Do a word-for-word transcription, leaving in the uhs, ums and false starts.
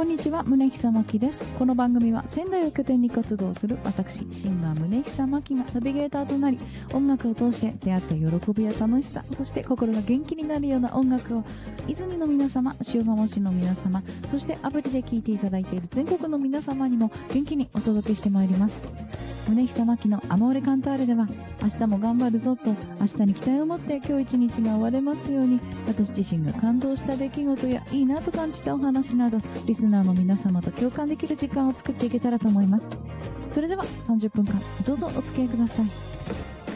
こんにちは、宗久真希です。この番組は仙台を拠点に活動する私シンガー宗久真希がナビゲーターとなり、音楽を通して出会った喜びや楽しさ、そして心が元気になるような音楽を泉の皆様、塩竈市の皆様、そしてアプリで聴いていただいている全国の皆様にも元気にお届けしてまいります。宗久真希のアモーレカンターレでは、明日も頑張るぞと明日に期待を持って今日一日が終われますように、私自身が感動した出来事やいいなと感じたお話など、リスナーの皆様と共感できる時間を作っていけたらと思います。それではさんじゅっぷんかんどうぞお付き合いください。